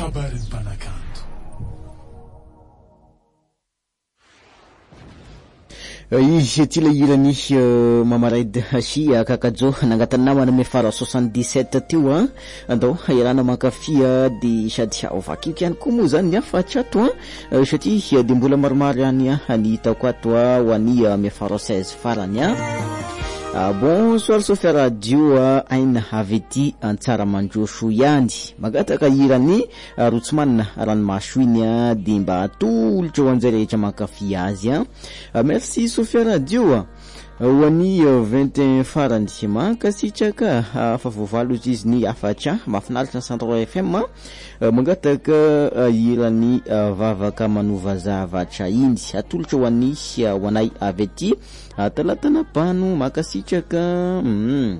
kabarin panakanto. Izy ty le irany Mamaraid Hasia kakajo nangatany namana me fara 77 teo andao irana makafia de sady ovakiko ihany koa moa zany fa chato satria de mbola maromaro ihany ny hitako ato ho any me fara 16 farany bonsoir Sofia Radio aina avety antsara mandrosho ihany magataka irany Rotsmanina ranomasoiny de mba atolotro anjare rehetra makafy azy merci Sofia Radio ho any 21 farany mankasitraka fa vovalo izy ny afatra mafinaritra Centre FM mangataka irany vavaka manova zavatra iny atolotro ho any ho anay avety talatana pano makasitraka